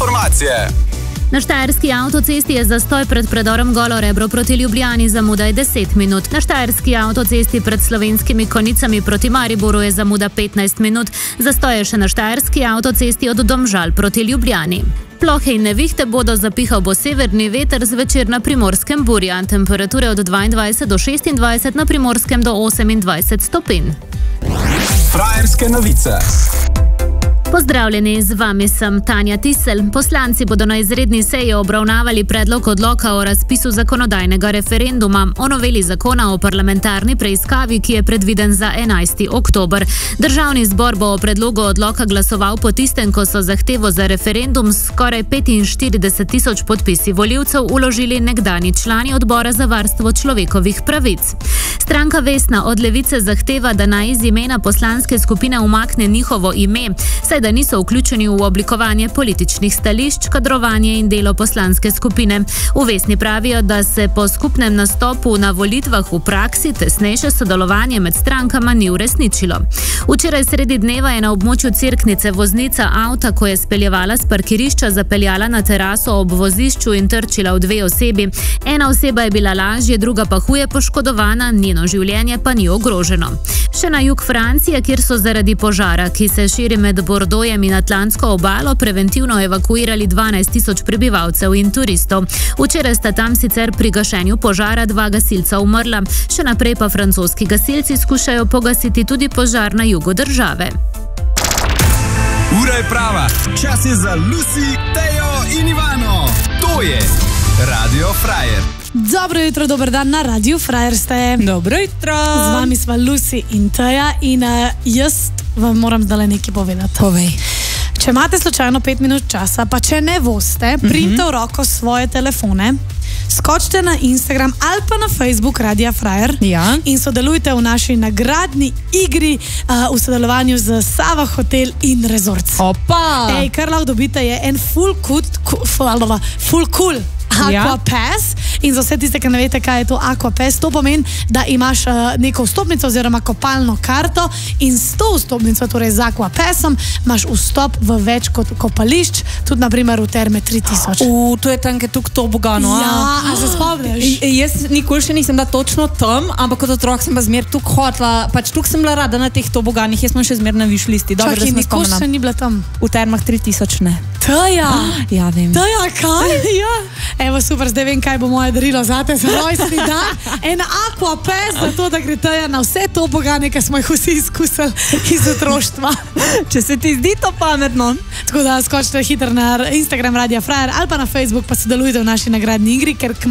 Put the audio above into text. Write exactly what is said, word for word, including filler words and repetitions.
informacije. Na štajerski avtocesti je zastoj pred predorom Golo Rebro proti Ljubljani, zamuda je deset minut. Na štajerski avtocesti pred Slovenskimi Konjicami proti Mariboru je zamuda petnajst minut. Zastoj je še na štajerski avtocesti od Domžal proti Ljubljani. Plohe in nevihte bodo, zapihal bo severni veter, zvečer na Primorskem burja. Temperature od dvaindvajset do šestindvajset, na Primorskem do osemindvajset stopinj. Frajerske novice. Pozdravljeni, z vami sem Tanja Tisel. Poslanci bodo na izredni seji obravnavali predlog odloka o razpisu zakonodajnega referenduma o noveli zakona o parlamentarni preiskavi, ki je predviden za enajsti oktober. Državni zbor bo o predlogu odloka glasoval po tistem, ko so zahtevo za referendum s skoraj petinštirideset tisoč podpisi volivcev vložili nekdani člani odbora za varstvo človekovih pravic. Stranka Vesna od Levice zahteva, da naj iz imena poslanske skupine umakne njihovo ime, saj da niso vključeni v oblikovanje političnih stališč, kadrovanje in delo poslanske skupine. V Vesni pravijo, da se po skupnem nastopu na volitvah v praksi tesnejše sodelovanje med strankama ni uresničilo. Včeraj sredi dneva je na območju Cerknice voznica avta, ko je speljevala s parkirišča, zapeljala na teraso ob vozišču in trčila v dve osebi. Ena oseba je bila lažje, druga pa huje poškodovana, njeno življenje pa ni ogroženo. Še na jug Francije, kjer so zaradi požara, ki se širi med Bordojem in Atlantsko obalo, preventivno evakuirali dvanajst tisoč prebivalcev in turistov. Včeraj sta tam sicer pri gašenju požara dva gasilca umrla, še naprej pa francoski gasilci skušajo pogasiti tudi požar na jugu države. Ura je prava, čas je za Lucy, Tejo in Ivano. To je Radio Frajer. Dobro jutro, dober dan, na Radio Frajer ste. Dobro jutro. Z vami sva Lucy in Teja in uh, jaz vam moram zdaj nekaj povedati. Povej. Če imate slučajno pet minut časa, pa če ne boste, primite v roko svoje telefone, skočite na Instagram ali pa na Facebook Radia Frajer, ja, in sodelujte v naši nagradni igri uh, v sodelovanju z Sava Hotel in Resorts. Opa! Ej, kar lahko dobite je en full cool, full, full cool Aqua Pass, in za vse tiste, ki ne veste, kaj je to Aqua Pass, to pomeni, da imaš uh, neko vstopnico oziroma kopalno karto in s to vstopnico, torej z Aqua Passom, imaš vstop v več kot kopališč, tudi naprimer v Terme tri tisoč. U, to je tam, ki je tukaj to bogano. Ja, a se spomniš? I, jaz nikoli še nisem da točno tam, ampak kot otrok sem pa zmer tukaj hotla, pač tukaj sem bila rada na teh toboganih, jaz sem še zmer na viš listi. Dobre, Čakaj, nikoli še ni bila tam? V Termah tri tisoč ne. Teja! Ja, vem. Teja, kaj? Ja. Evo, super, zdaj vem, kaj bo moje darilo zate za rojstni dan. En Aqua Pass za to, da gre Teja na vse tobogane, ki smo jih vsi izkusili iz otroštva. Če se ti zdi to pametno. Tako da skočite hitro na Instagram Radia Frajer ali pa na Facebook, pa sodelujte v naši nagradni igri, ker